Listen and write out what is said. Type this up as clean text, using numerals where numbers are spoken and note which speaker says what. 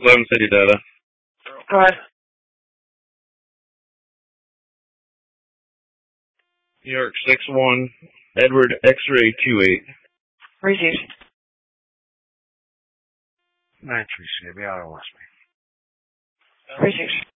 Speaker 1: 11 city data.
Speaker 2: Go ahead.
Speaker 1: New York 6-1, Edward X-ray 2-8.
Speaker 2: Received.
Speaker 3: 9-3, CB, auto wants me.
Speaker 2: Received.